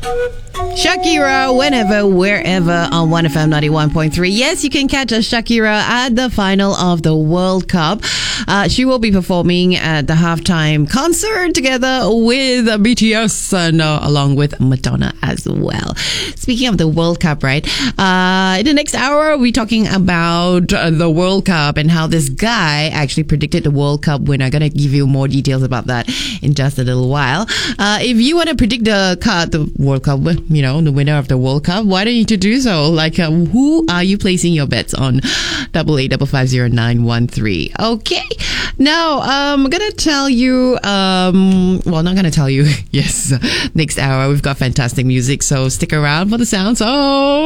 Shakira, whenever, wherever on 1FM 91.3. Yes, you can catch Shakira at the final of the World Cup. She will be performing at the halftime concert together with BTS and along with Madonna as well. Speaking of the World Cup, right? In the next hour, we're talking about the World Cup and how this guy actually predicted the World Cup winner. I'm going to give you more details about that in just a little while. If you want to predict the World Cup, you know, the winner of the World Cup, why don't you do so? Like, who are you placing your bets on? 88550913. Okay. Now, I'm going to tell you, well, not going to tell you. Yes. Next hour, we've got fantastic music. So stick around for the sounds. Oh.